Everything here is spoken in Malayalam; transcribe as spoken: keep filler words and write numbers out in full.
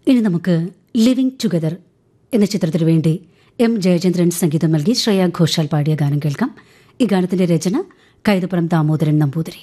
ഇനി നമുക്ക് ലിവിംഗ് ടുഗദർ എന്ന ചിത്രത്തിനു വേണ്ടി എം ജയചന്ദ്രൻ സംഗീതം നൽകി ശ്രേയ ഘോഷാൽ പാടിയ ഗാനം കേൾക്കാം. ഈ ഗാനത്തിന്റെ രചന കൈതപ്പുറം ദാമോദരൻ നമ്പൂതിരി.